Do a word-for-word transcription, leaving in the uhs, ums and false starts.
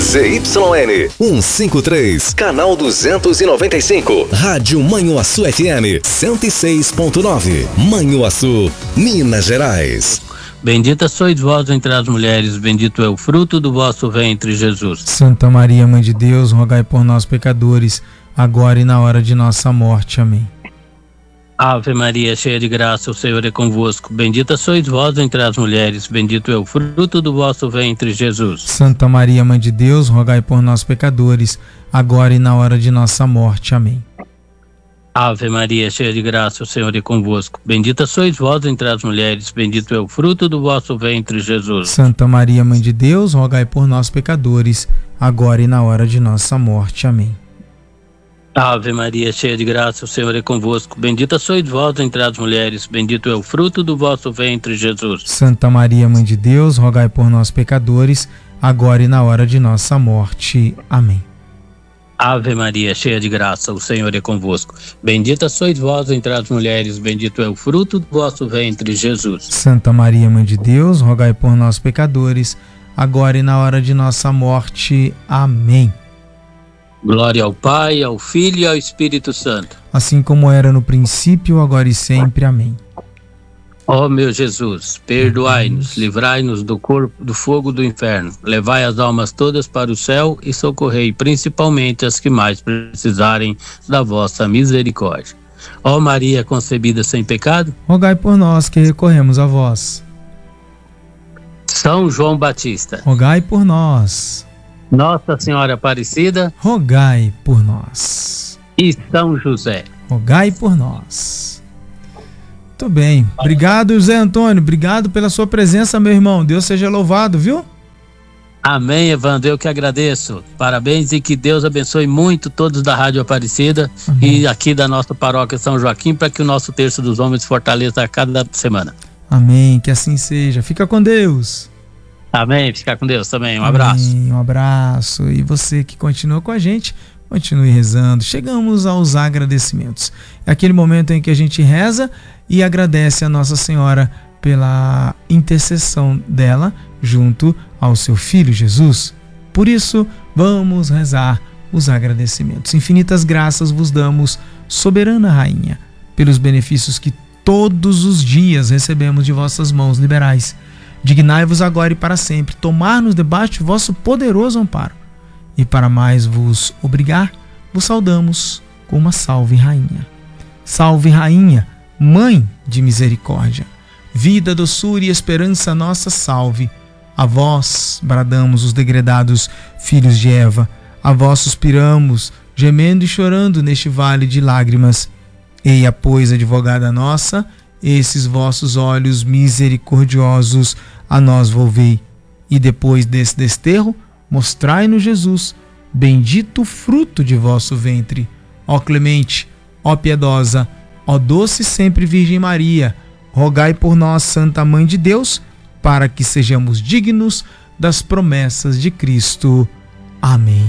Z Y N cento e cinquenta e três, canal duzentos e noventa e cinco. Rádio Manhuaçu F M cento e seis ponto nove. Manhuaçu, Minas Gerais. Bendita sois vós entre as mulheres, bendito é o fruto do vosso ventre, Jesus. Santa Maria, Mãe de Deus, rogai por nós, pecadores, agora e na hora de nossa morte. Amém. Ave Maria, cheia de graça, o Senhor é convosco. Bendita sois vós entre as mulheres, bendito é o fruto do vosso ventre, Jesus. Santa Maria, Mãe de Deus, rogai por nós, pecadores, agora e na hora de nossa morte. Amém. Ave Maria, cheia de graça, o Senhor é convosco. Bendita sois vós entre as mulheres, bendito é o fruto do vosso ventre, Jesus. Santa Maria, Mãe de Deus, rogai por nós, pecadores, agora e na hora de nossa morte. Amém. Ave Maria, cheia de graça, o Senhor é convosco. Bendita sois vós entre as mulheres, bendito é o fruto do vosso ventre, Jesus. Santa Maria, Mãe de Deus, rogai por nós, pecadores, agora e na hora de nossa morte. Amém. Ave Maria, cheia de graça, o Senhor é convosco. Bendita sois vós entre as mulheres, bendito é o fruto do vosso ventre, Jesus. Santa Maria, Mãe de Deus, rogai por nós, pecadores, agora e na hora de nossa morte. Amém. Glória ao Pai, ao Filho e ao Espírito Santo. Assim como era no princípio, agora e sempre. Amém. Ó meu Jesus, perdoai-nos, livrai-nos do corpo, do fogo do inferno, levai as almas todas para o céu e socorrei principalmente as que mais precisarem da vossa misericórdia. Ó Maria concebida sem pecado, rogai por nós que recorremos a vós. São João Batista, rogai por nós. Nossa Senhora Aparecida, rogai por nós. E São José, rogai por nós. Muito bem, obrigado José Antônio, obrigado pela sua presença, meu irmão, Deus seja louvado, viu? Amém, Evandro, eu que agradeço, parabéns e que Deus abençoe muito todos da Rádio Aparecida. Amém. E aqui da nossa paróquia São Joaquim, para que o nosso Terço dos Homens fortaleça a cada semana. Amém, que assim seja, fica com Deus. Amém, fica com Deus também, um abraço. Amém, um abraço, e você que continua com a gente, continue rezando. Chegamos aos agradecimentos. É aquele momento em que a gente reza e agradece a Nossa Senhora pela intercessão dela junto ao seu Filho Jesus. Por isso, vamos rezar os agradecimentos. Infinitas graças vos damos, soberana Rainha, pelos benefícios que todos os dias recebemos de vossas mãos liberais. Dignai-vos agora e para sempre tomar-nos debaixo de vosso poderoso amparo. E para mais vos obrigar, vos saudamos com uma salve, Rainha. Salve, Rainha, Mãe de misericórdia, vida, doçura e esperança nossa, salve. A vós bradamos os degredados filhos de Eva, a vós suspiramos, gemendo e chorando neste vale de lágrimas. Eia, pois, advogada nossa, esses vossos olhos misericordiosos a nós volvei. E depois desse desterro, mostrai-nos Jesus, bendito fruto de vosso ventre. Ó clemente, ó piedosa, ó doce sempre Virgem Maria, rogai por nós, Santa Mãe de Deus, para que sejamos dignos das promessas de Cristo. Amém.